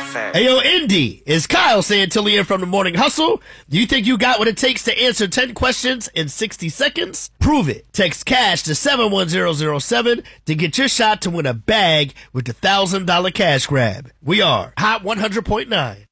fast. Hey, yo, Indy, is Kyle Santillian from the Morning Hustle. Do you think you got what it takes to answer 10 questions in 60 seconds? Prove it. Text CASH to 71007 to get your shot to win a bag with the $1,000 cash grab. We are Hot 100.9.